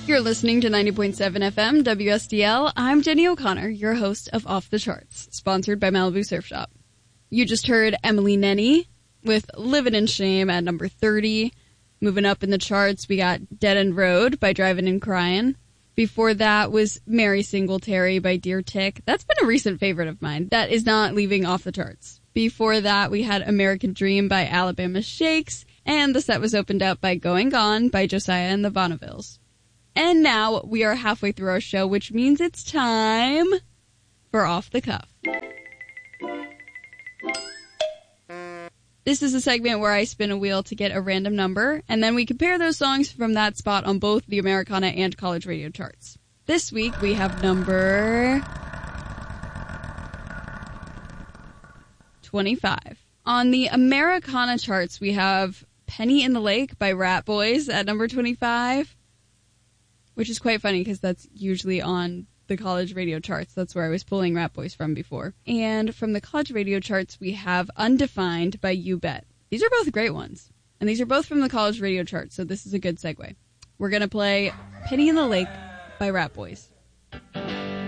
You're listening to 90.7 FM WSDL. I'm Jenny O'Connor, your host of Off the Charts, sponsored by Malibu Surf Shop. You just heard Emily Nenny with Livin' in Shame at number 30. Moving up in the charts, we got Dead End Road by Drivin' and Cryin'. Before that was Mary Singletary by Dear Tick. That's been a recent favorite of mine. That is not leaving off the charts. Before that, we had American Dream by Alabama Shakes. And the set was opened up by Going Gone by Josiah and the Bonnevilles. And now we are halfway through our show, which means it's time for Off the Cuff. This is a segment where I spin a wheel to get a random number, and then we compare those songs from that spot on both the Americana and college radio charts. This week we have number 25. On the Americana charts, we have Penny in the Lake by Rat Boys at number 25. Which is quite funny because that's usually on the college radio charts. That's where I was pulling Rat Boys from before. And from the college radio charts, we have Undefined by You Bet. These are both great ones. And these are both from the college radio charts, so this is a good segue. We're going to play Penny in the Lake by Rat Boys.